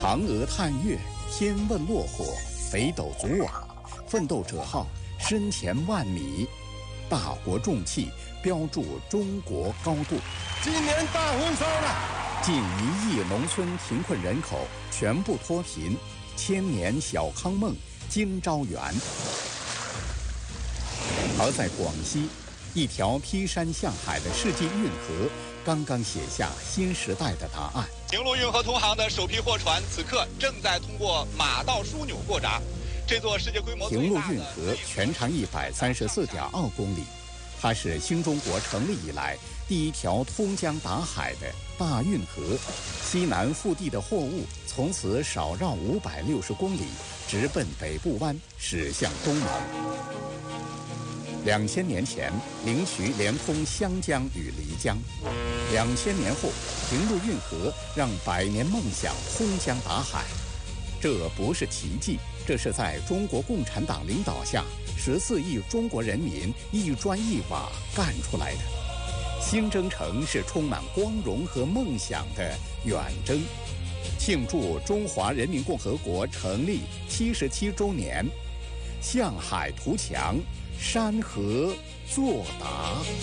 嫦娥探月，天问落火，北斗组网，奋斗者号身前万米，大国重器标注中国高度。 今年大丰收了， 近1亿农村贫困人口全部脱贫，千年小康梦今朝圆。而在广西，一条劈山向海的世纪运河刚刚写下新时代的答案。 平陆运河通航的首批货船此刻正在通过马道枢纽过闸。这座世界规模平陆运河全长134.2公里，它是新中国成立以来第一条通江达海的大运河。西南腹地的货物从此少绕560公里，直奔北部湾，驶向东盟。2000年前，灵渠连通湘江与漓江；2000年后，平陆运河让百年梦想通江达海。这不是奇迹，这是在中国共产党领导下，14亿中国人民一砖一瓦干出来的。新征程是充满光荣和梦想的远征。庆祝中华人民共和国成立77周年，向海图强，山河作答。